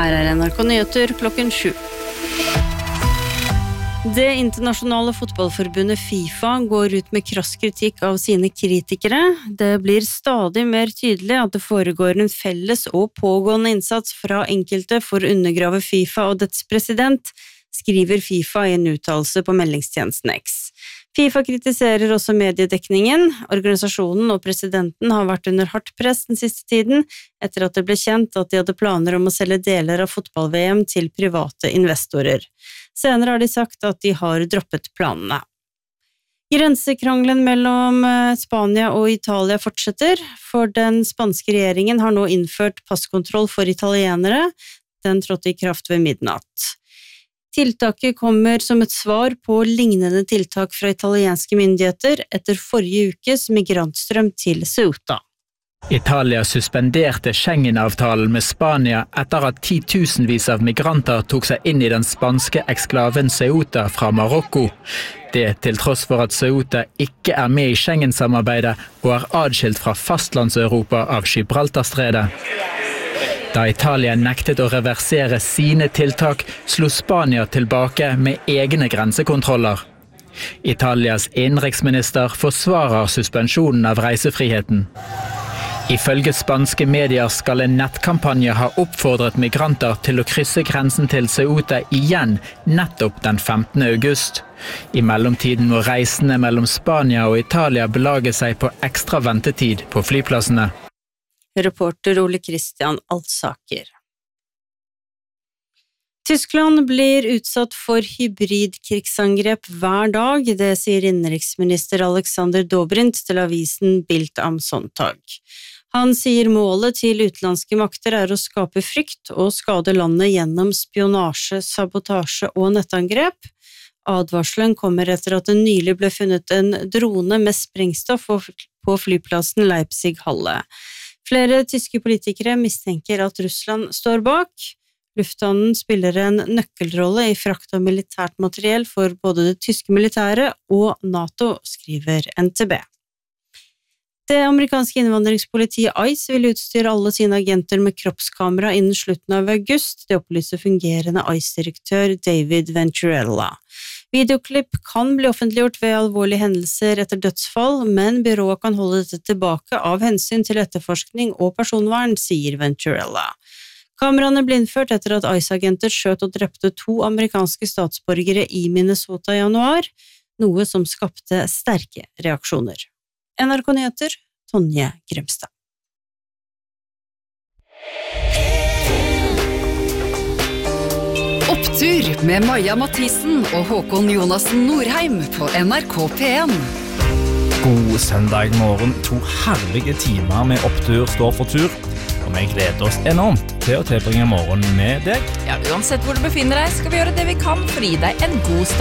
Her NRK Nyheter klokken 7. Det internasjonale fotballforbundet FIFA går ut med krass kritikk av sine kritikere. Det blir stadig mer tydelig at det foregår en felles og pågående innsats fra enkelte for å undergrave FIFA og dets president, skriver FIFA i en uttalelse på meldingstjenesten X. FIFA kritiserer også mediedekningen. Organisasjonen og presidenten har vært under hardt press den siste tiden, etter at det ble kjent at de hadde planer om å selge deler av fotball-VM til private investorer. Senere har de sagt at de har droppet planene. Grensekrangelen mellom Spania og Italia fortsetter, for den spanske regjeringen har nå innført passkontroll for italienere. Den trådte i kraft ved midnatt. Tiltaket kommer som et svar på lignende tiltak fra italienske myndigheter etter forrige ukes migrantstrøm til Ceuta. Italia suspenderte Schengen-avtalen med Spania etter at 10.000vis av migranter tok seg inn i den spanske eksklaven Ceuta fra Marokko. Det til tross for at Ceuta ikke er med i Schengen-samarbeidet og er adskilt fra fastlands-Europa av Gibraltarstredet. Da Italia nektet å reversere sine tiltak, slo Spania tilbake med egne grensekontroller. Italias innenriksminister forsvarer suspensjonen av reisefriheten. Ifølge spanske medier skal en nettkampanje ha oppfordret migranter til å krysse grensen til Ceuta igjen nettopp den 15. august. I mellomtiden må reisende mellom Spania og Italia belage seg på ekstra ventetid på flyplassene. Reporter Ole Christian Altsaker. Tyskland blir utsatt for hybridkrigsangrep hver dag, det sier innenriksminister Alexander Dobrindt til avisen Bild am Sonntag. Han sier målet til utenlandske makter er å skape frykt og skade landet gjennom spionasje, sabotasje og nettangrep. Advarselen kommer etter at det nylig ble funnet en drone med sprengstoff på flyplassen Leipzig-Halle. Flere tyske politikere mistenker at Russland står bak. Lufthavnen spiller en nøkkelrolle i frakt av militært materiell for både det tyske militæret og NATO, skriver NTB. Det amerikanske innvandringspolitiet ICE vil utstyre alle sine agenter med kroppskamera innen slutten av august, det opplyser fungerende ICE-direktør David Venturella. Videoklipp kan bli offentliggjort ved alvorlige hendelser etter dødsfall, men byrået kan holde dette tilbake av hensyn til etterforskning og personvern, sier Venturella. Kameraene ble innført etter at ICE-agenter skjøt og drepte 2 amerikanske statsborgere i Minnesota i januar, noe som skapte sterke reaksjoner. NRK Nyheter, Tonje Grimstad. Opptur med Maja Mathisen og Håkon Jonassen Norheim på NRK P1. God søndag morgen. 2 herlige timer med Opptur står for tur. Og vi gleder oss enormt til å tilbringe morgenen med deg. Ja, uansett hvor du befinner deg, skal vi gjøre det vi kan for å gi deg en god start.